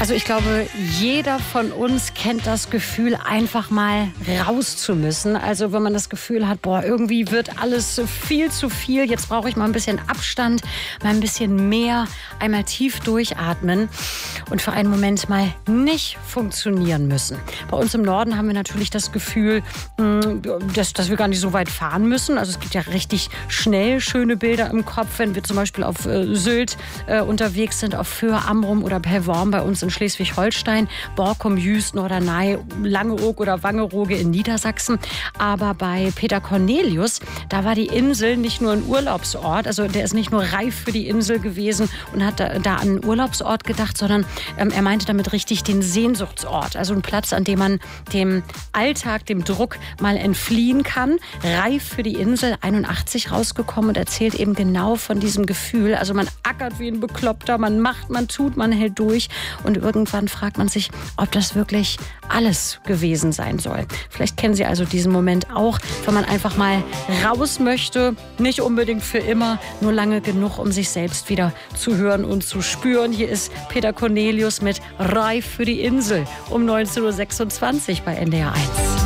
Also ich glaube, jeder von uns kennt das Gefühl, einfach mal raus zu müssen. Also wenn man das Gefühl hat, boah, irgendwie wird alles viel zu viel. Jetzt brauche ich mal ein bisschen Abstand, mal ein bisschen mehr, einmal tief durchatmen und für einen Moment mal nicht funktionieren müssen. Bei uns im Norden haben wir natürlich das Gefühl, dass wir gar nicht so weit fahren müssen. Also es gibt ja richtig schnell schöne Bilder im Kopf, wenn wir zum Beispiel auf Sylt unterwegs sind, auf Föhr, Amrum oder Pellworm bei uns in Schleswig-Holstein, Borkum, Jüst, Norderney, Langeoog oder Wangerooge in Niedersachsen. Aber bei Peter Cornelius, da war die Insel nicht nur ein Urlaubsort, also der ist nicht nur reif für die Insel gewesen und hat da an einen Urlaubsort gedacht, sondern er meinte damit richtig den Sehnsuchtsort. Also ein Platz, an dem man dem Alltag, dem Druck mal entfliehen kann. Reif für die Insel, 81 rausgekommen und erzählt eben genau von diesem Gefühl. Also man ackert wie ein Bekloppter, man macht, man tut, man hält durch und irgendwann fragt man sich, ob das wirklich alles gewesen sein soll. Vielleicht kennen Sie also diesen Moment auch, wenn man einfach mal raus möchte, nicht unbedingt für immer, nur lange genug, um sich selbst wieder zu hören und zu spüren. Hier ist Peter Cornelius mit Reif für die Insel um 19.26 Uhr bei NDR 1.